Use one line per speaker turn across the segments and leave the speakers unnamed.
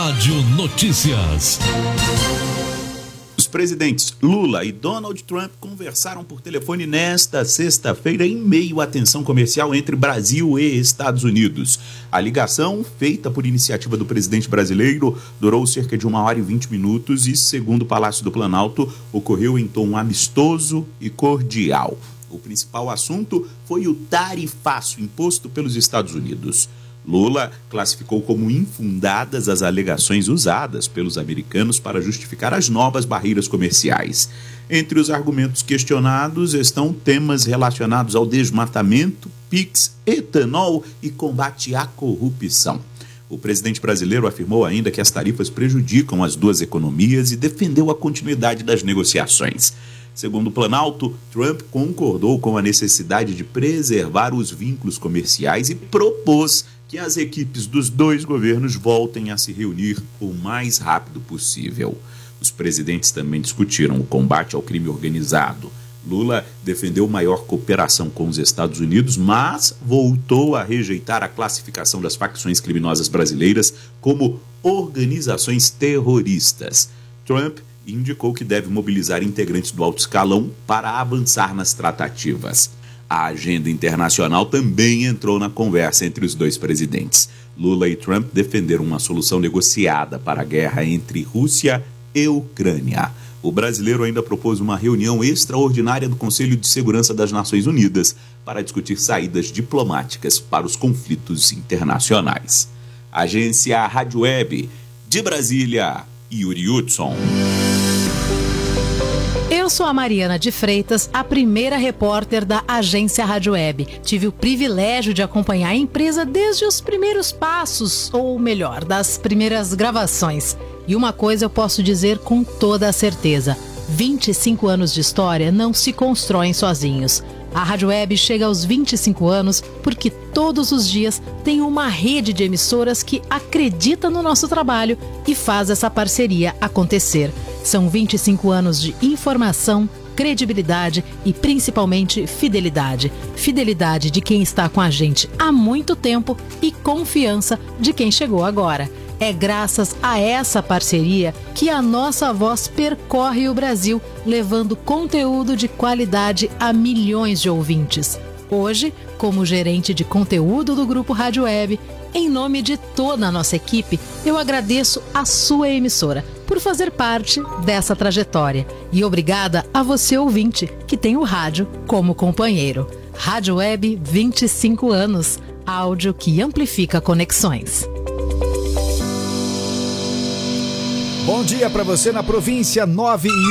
Rádio Notícias.
Os presidentes Lula e Donald Trump conversaram por telefone nesta sexta-feira em meio à tensão comercial entre Brasil e Estados Unidos. A ligação, feita por iniciativa do presidente brasileiro, durou cerca de 1h20 e, segundo o Palácio do Planalto, ocorreu em tom amistoso e cordial. O principal assunto foi o tarifaço imposto pelos Estados Unidos. Lula classificou como infundadas as alegações usadas pelos americanos para justificar as novas barreiras comerciais. Entre os argumentos questionados estão temas relacionados ao desmatamento, PIX, etanol e combate à corrupção. O presidente brasileiro afirmou ainda que as tarifas prejudicam as duas economias e defendeu a continuidade das negociações. Segundo o Planalto, Trump concordou com a necessidade de preservar os vínculos comerciais e propôs que as equipes dos dois governos voltem a se reunir o mais rápido possível. Os presidentes também discutiram o combate ao crime organizado. Lula defendeu maior cooperação com os Estados Unidos, mas voltou a rejeitar a classificação das facções criminosas brasileiras como organizações terroristas. Trump indicou que deve mobilizar integrantes do alto escalão para avançar nas tratativas. A agenda internacional também entrou na conversa entre os dois presidentes. Lula e Trump defenderam uma solução negociada para a guerra entre Rússia e Ucrânia. O brasileiro ainda propôs uma reunião extraordinária do Conselho de Segurança das Nações Unidas para discutir saídas diplomáticas para os conflitos internacionais. Agência Rádio Web de Brasília, Yuri Hudson.
Eu sou a Mariana de Freitas, a primeira repórter da Agência Rádio Web. Tive o privilégio de acompanhar a empresa desde os primeiros passos, ou melhor, das primeiras gravações. E uma coisa eu posso dizer com toda a certeza: 25 anos de história não se constroem sozinhos. A Rádio Web chega aos 25 anos porque todos os dias tem uma rede de emissoras que acredita no nosso trabalho e faz essa parceria acontecer. São 25 anos de informação, credibilidade e principalmente fidelidade. Fidelidade de quem está com a gente há muito tempo e confiança de quem chegou agora. É graças a essa parceria que a nossa voz percorre o Brasil, levando conteúdo de qualidade a milhões de ouvintes. Hoje, como gerente de conteúdo do Grupo Rádio Web, em nome de toda a nossa equipe, eu agradeço a sua emissora por fazer parte dessa trajetória. E obrigada a você, ouvinte, que tem o rádio como companheiro. Rádio Web, 25 anos. Áudio que amplifica conexões.
Bom dia para você na província 9 e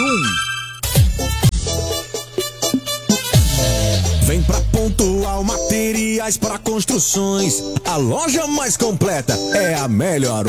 1.
Vem pra Pontual Materiais para Construções. A loja mais completa é a melhor